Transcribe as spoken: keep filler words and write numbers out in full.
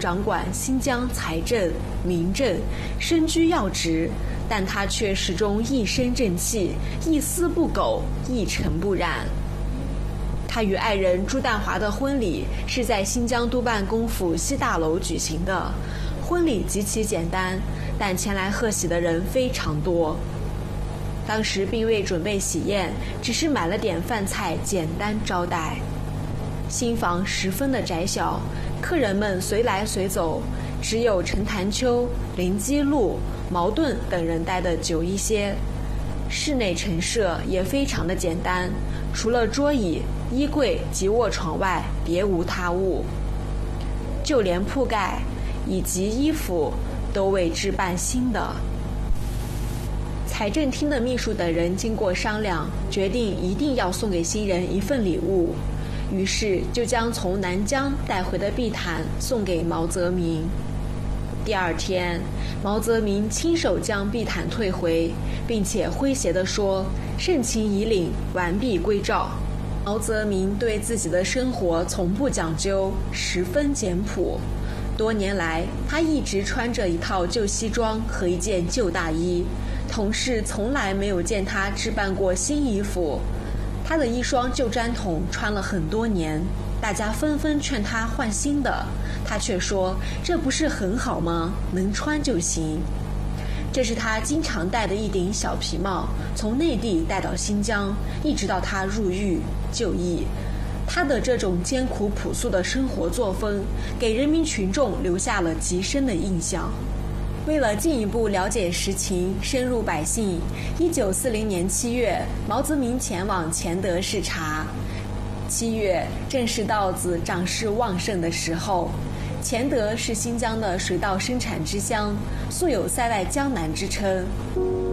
掌管新疆财政、民政，身居要职，但他却始终一身正气，一丝不苟，一尘不染。他与爱人朱旦华的婚礼是在新疆督办公府西大楼举行的，婚礼极其简单，但前来贺喜的人非常多。当时并未准备喜宴，只是买了点饭菜简单招待。新房十分的窄小，客人们随来随走，只有陈潭秋、林基路、茅盾等人待得久一些。室内陈设也非常的简单，除了桌椅、衣柜及卧床外，别无他物。就连铺盖以及衣服都为置办新的。财政厅的秘书等人经过商量，决定一定要送给新人一份礼物，于是就将从南疆带回的地毯送给毛泽民。第二天，毛泽民亲手将地毯退回，并且诙谐地说：“盛情已领，完璧归赵。”毛泽民对自己的生活从不讲究，十分简朴。多年来，他一直穿着一套旧西装和一件旧大衣，同事从来没有见他置办过新衣服。他的一双旧毡筒穿了很多年，大家纷纷劝他换新的，他却说：“这不是很好吗？能穿就行。”这是他经常戴的一顶小皮帽，从内地带到新疆，一直到他入狱就义。他的这种艰苦朴素的生活作风，给人民群众留下了极深的印象。为了进一步了解实情，深入百姓，一九四零年七月，毛泽民前往乾德视察。七月正是稻子长势旺盛的时候。乾德是新疆的水稻生产之乡，素有塞外江南之称。